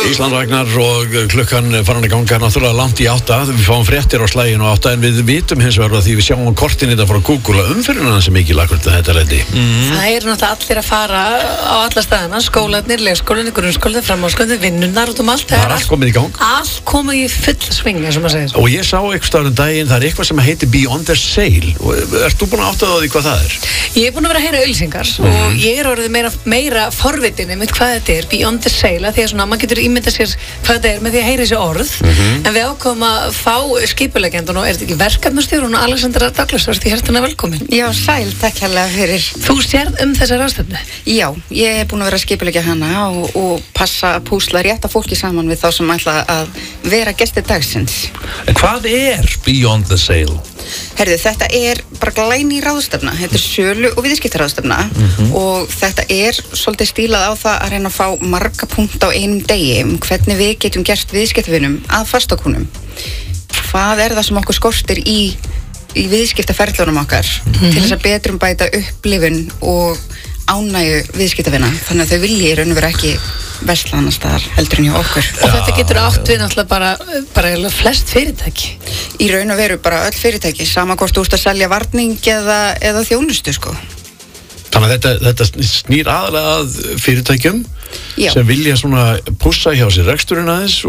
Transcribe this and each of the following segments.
Ísland Ragnar og klukkan farin að ganga náttúrulega langt í 8. Við fáum fréttir á slaginu á 8 en við vitum hins vegar því við sjáum kortin þetta frá Google að umferðina sem ekki lakvöld þetta leiti. Það náttúrulega allir að fara á alla staðina, skólarnir, leikskólarnir, grunnskólarnir, framhaldsskólarnir, vinnurnar út allt. Það allt komið í gang. Allt komið í full svinga, sem maður segir. Og ég sá eitthvað daginn, það eitthvað sem heitir Beyond the Sale. Ert þú búin að átta á því hvað það er? Ég búin að vera að heyra auglýsingar og ég orðið meira forvitin með hvað þetta er, Beyond the Sale, því að svona, maður getur ímyndað sér hvað þetta er með því að heyra þessi orð. En við ákváðum að fá skipuleggjanduna og er þetta ekki verkefnastjórinn og Alexandra Douglas, verður hjartanlega velkomin. Já, sæl, takk hérlega fyrir. Þú sérð þessa ráðstefnu? Já, ég er búin að vera að skipuleggja hana og passa að púsla rétta fólki saman við þá sem ætla að vera gestir dagsins. En hvað er Beyond the Sale? Herðu, þetta er bara glæný ráðstefna. Þetta er sölu- og viðskiptaráðstefna og þetta er svolítið stílað á það að reyna að fá marga punkta á einum degi hvernig við getum gert viðskiptavinum að fastakúnum. Hvað er það sem okkur skortir í viðskiptaferlunum okkar til þess að betrumbæta upplifun og ánægju viðskiptavina, þannig að þau vilji í raun og veru ekki versla annars staðar heldur en hjá okkur. Og þetta getur átt við náttúrulega bara flest fyrirtæki. Í raun og veru bara öll fyrirtæki, sama hvort þú ert að selja varning eða þjónustu, sko. Þannig að þetta snýr aðalega að fyrirtækjum sem vilja svona pússa hjá sér reksturinn aðeins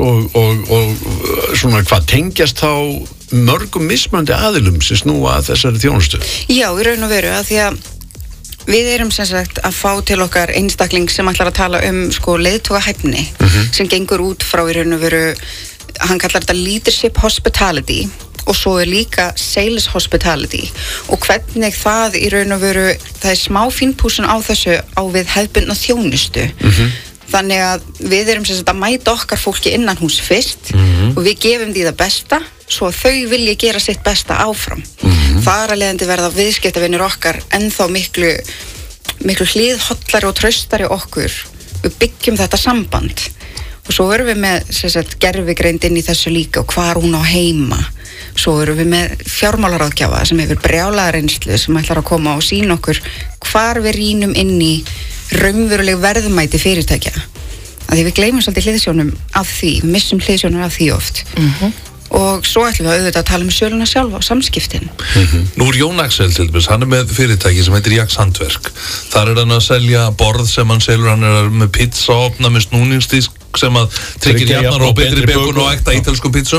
og svona hvað tengjast þá mörgum mismunandi aðilum sem snúa að þessari þjónustu. Já, í raun og veru, að því að við erum sem sagt að fá til okkar einstakling sem ætlar að tala sko leiðtogahæfni sem gengur út frá í raun og veru, hann kallar þetta leadership hospitality og svo er líka sales hospitality og hvernig það í raun og veru, það er smá fínpúsun á þessu á við hefðbundna þjónustu. Þannig að við erum sem sagt að mæta okkar fólki innan hús fyrst og við gefum því það besta svo að þau vilja gera sitt besta áfram. Þar að leiðandi verða viðskiptavinir okkar ennþá miklu hliðhollari og traustari okkur. Við byggjum þetta samband og svo erum við með sem sagt gervigreind inn í þessu líka og hvar hún á heima. Svo erum við með fjármálaráðgjafa sem hefur brjálaða reynslu sem ætlar að koma og sýna okkur hvar við rýnum inn í raunveruleg verðmæti fyrirtækja. Því við gleymum svolítið hliðsjónum af því, við missum hliðsjónum af því oft. Og svo ætlum við auðvitað að tala um söluna sjálfa og samskiptin. Nú er Jón Axel til dæmis, hann er með fyrirtæki sem heitir Jax Handverk. Þar er hann að selja borð sem hann selur, hann er með pizza opna með snúningsdisk sem að tryggir jafnar og betri bekun og ekta ítölsku pizza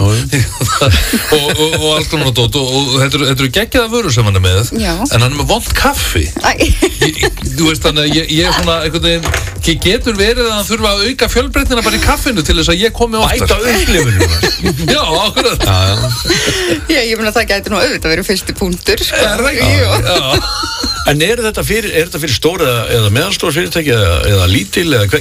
og alls konar dót og þetta eru geggjaða vörur sem hann er með. Já. En hann er með vont kaffi. Þú veist þannig að ég er svona einhvern veginn, getur verið að hann þurfa að auka fjölbreytnina bara í kaffinu til þess að ég komi oftar. Bæta upplifunum. Já, akkurat. Já, ég meina það gæti nú auðvitað verið fyrsti punktur, sko. Er það ekki? Já. En er þetta fyrir stór eða meðalstór fyrirtæki eða lítil eða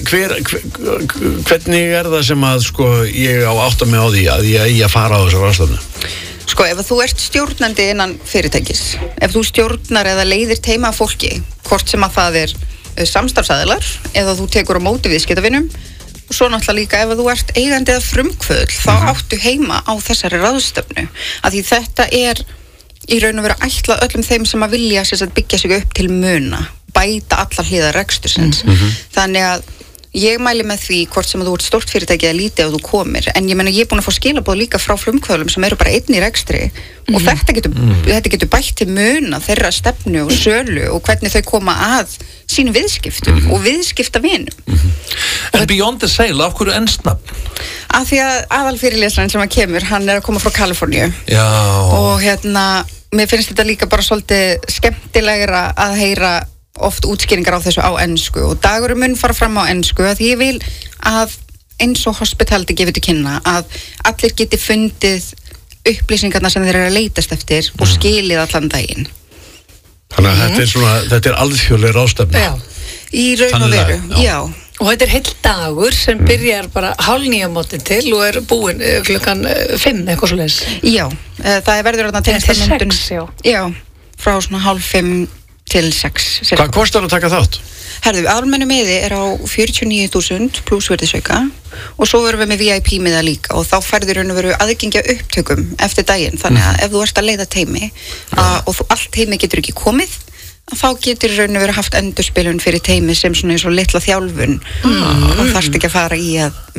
hvernig er það sem að sko ég á átta mig á því að ég eigi að fara á þessar ráðstefnu? Sko, ef þú ert stjórnandi innan fyrirtækis, ef þú stjórnar eða leiðir teyma af fólki, hvort sem að það er samstarfsaðilar eða þú tekur á móti viðskiptavinum og svo náttúrulega líka ef þú ert eigandi eða frumkvöðl, þá áttu heima á þessari ráðstefnu, að því þetta er í raun og veru ætlað öllum þeim sem að vilja byggja sig upp til muna, bæta allar hliðar rekstursins. Þannig að ég mæli með því hvort sem þú ert stórt fyrirtæki eða lítið ef þú komir, en ég meina ég er búin að fá skilaboð líka frá frumkvöðlum sem eru bara einn í rekstri og þetta getur bætt til muna þeirra stefnu og sölu og hvernig þau koma að sínum viðskiptum og viðskiptavinum. En Beyond the Sale, af hverju ensnafn? Af því að aðalfyrirlesarinn sem að kemur, hann er að koma frá Kaliforníu. Já. Og mér finnst þetta líka bara svolítið skemmtilegra að heyra oft útskýringar á þessu á ensku og Dagurum mun fara fram á ensku að ég vil að eins og hospitality gefið til kynna að allir geti fundið upplýsingarna sem þeir eru að leitast eftir og skilið allan daginn. Þannig að þetta er alþjóðleg ráðstefna. Já, í raun og veru, já. Og þetta er heill dagur sem byrjar bara 8:30 til og er búinn klukkan 5 eitthvað svoleiðis. Já, það verður þarna til 6, já. Já, frá svona 5:30 til 6. Hvað kostar að taka þátt? Herðu, almennu miði er á 49.000 pluss virðisauka og svo verum við með VIP miða líka og þá færður raun og veru aðgengja upptökum eftir daginn, þannig að ef þú ert að leiða teymi og allt teymi getur ekki komið, þá getur raun og veru haft endurspilun fyrir teymi sem svona eins og litla þjálfun og þarft ekki að fara í að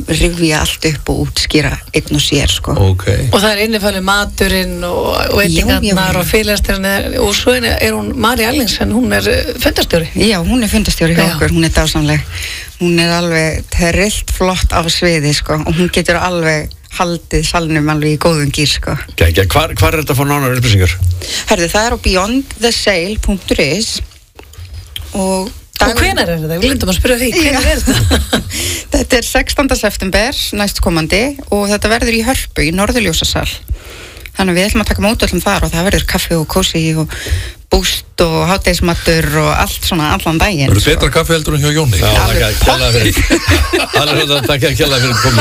rifja allt upp og útskýra einn og sér sko. Okay. Og það innifalið maturinn og veitingarnar og félagsstyrna og svo hún Mari Erlingsen, hún fundarstjóri. Já, hún fundarstjóri hjá okkur, hún dásamleg. Hún alveg trillt flott á sviði sko og hún getur alveg haldið salnum alveg í góðum gýr sko. Hvar þetta að fá nánar upplýsingar? Herðu, það á beyondthesale.is og hvenær þetta? Við glindum að spyrja því, hvenær þetta? Þetta 16. september næstkomandi og þetta verður í Hörpu í Norðurljósasal. Þannig við ætlum að taka mót öllum þar og það verður kaffi og kósi og búst og hádegismatur og allt svona allan daginn. Verður betra kaffi heldur en hjá Jóni? Já, takk að kjalla fyrir komið.